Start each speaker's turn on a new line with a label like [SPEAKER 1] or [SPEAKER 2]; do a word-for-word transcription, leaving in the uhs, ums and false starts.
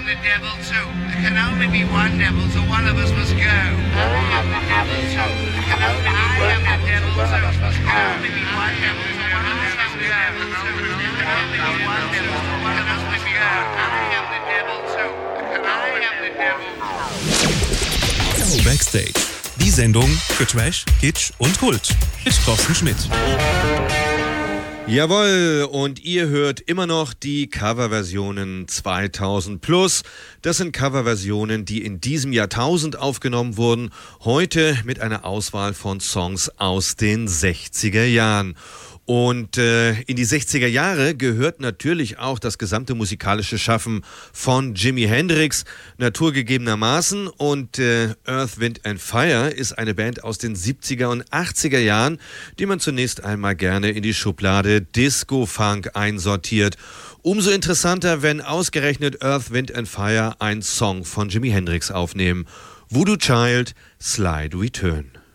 [SPEAKER 1] the devil too. There can only be one devil, so one of us must go. I am the devil too. There can only be one devil, so one of us must go. There can only be one devil, so one of us must go. There can only be one devil, so one of us must go. I am the devil too. I am the devil.
[SPEAKER 2] Backstage. Die Sendung für Trash, Kitsch und Kult. Mit Thorsten Schmidt.
[SPEAKER 3] Jawohl, und ihr hört immer noch die Coverversionen zweitausend plus. Das sind Coverversionen, die in diesem Jahrtausend aufgenommen wurden, heute mit einer Auswahl von Songs aus den sechziger Jahren. Und äh, in die sechziger Jahre gehört natürlich auch das gesamte musikalische Schaffen von Jimi Hendrix, naturgegebenermaßen. Und äh, Earth, Wind and Fire ist eine Band aus den siebziger und achtziger Jahren, die man zunächst einmal gerne in die Schublade Disco-Funk einsortiert. Umso interessanter, wenn ausgerechnet Earth, Wind and Fire einen Song von Jimi Hendrix aufnehmen. Voodoo Child, Slide Return.